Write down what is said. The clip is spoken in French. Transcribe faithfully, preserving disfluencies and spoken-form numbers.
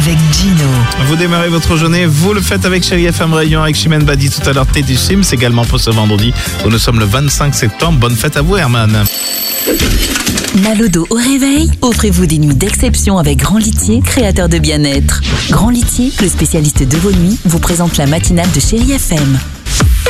avec Gino. Vous démarrez votre journée, vous le faites avec Chérie F M Rayon, avec Chimène Badi tout à l'heure, Teddy Sims, également pour ce vendredi où nous sommes le vingt-cinq septembre. Bonne fête à vous, Herman. Nalodo au réveil, offrez-vous des nuits d'exception avec Grand Litier, créateur de bien-être. Grand Litier, le spécialiste de vos nuits, vous présente la matinale de Chérie F M.